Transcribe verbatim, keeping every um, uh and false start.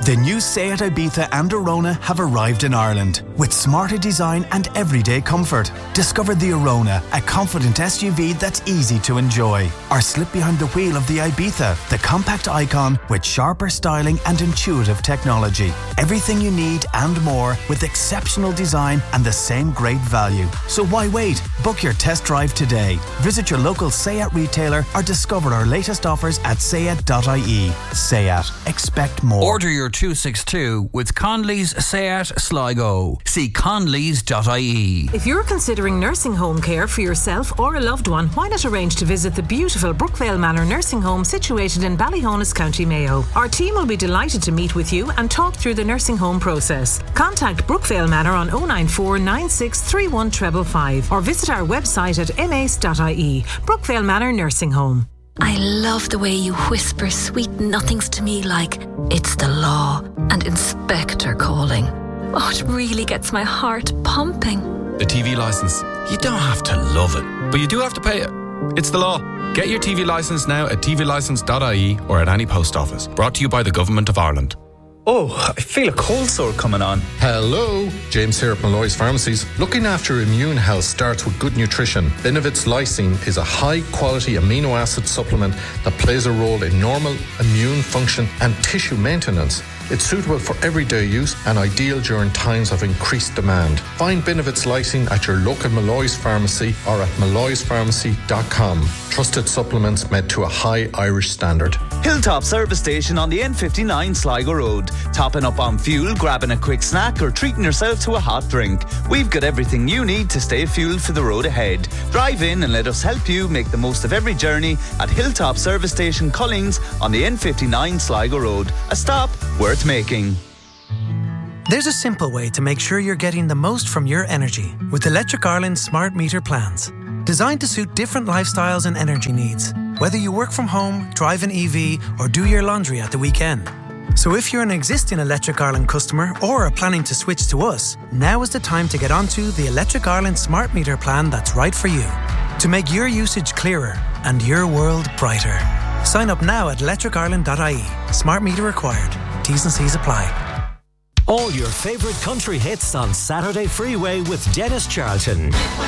The new Seat Ibiza and Arona have arrived in Ireland with smarter design and everyday comfort. Discover the Arona, a confident S U V that's easy to enjoy. Or slip behind the wheel of the Ibiza, the compact icon with sharper styling and intuitive technology. Everything you need and more with exceptional design and the same great value. So why wait? Book your test drive today. Visit your local Seat retailer or discover our latest offers at seat dot I E. Seat. Expect more. Order your two sixty-two with Conley's Seat Sligo. See conleys dot I E. If you're considering nursing home care for yourself or a loved one, why not arrange to visit the beautiful Brookvale Manor Nursing Home situated in Ballyhonus, County Mayo. Our team will be delighted to meet with you and talk through the nursing home process. Contact Brookvale Manor on oh nine four nine six three one five five five or visit our website at m a c e dot I E. Brookvale Manor Nursing Home. I love the way you whisper sweet nothings to me like, it's the law and inspector calling. Oh, it really gets my heart pumping. The T V licence. You don't have to love it, but you do have to pay it. It's the law. Get your T V licence now at t v licence dot I E or at any post office. Brought to you by the Government of Ireland. Oh, I feel a cold sore coming on. Hello, James here at Malloy's Pharmacies. Looking after immune health starts with good nutrition. Benevit's Lysine is a high-quality amino acid supplement that plays a role in normal immune function and tissue maintenance. It's suitable for everyday use and ideal during times of increased demand. Find Benevit's Lysine at your local Malloy's Pharmacy or at malloys pharmacy dot com. Trusted supplements made to a high Irish standard. Hilltop Service Station on the N fifty-nine Sligo Road. Topping up on fuel, grabbing a quick snack or treating yourself to a hot drink. We've got everything you need to stay fueled for the road ahead. Drive in and let us help you make the most of every journey at Hilltop Service Station Collings on the N fifty-nine Sligo Road. A stop worth making. There's a simple way to make sure you're getting the most from your energy with Electric Ireland smart meter plans. Designed to suit different lifestyles and energy needs, whether you work from home, drive an E V or do your laundry at the weekend. So if you're an existing Electric Ireland customer or are planning to switch to us, now is the time to get onto the Electric Ireland smart meter plan that's right for you. To make your usage clearer and your world brighter. Sign up now at electric ireland dot I E. Smart meter required. T's and C's apply. All your favourite country hits on Saturday Freeway with Dennis Charlton.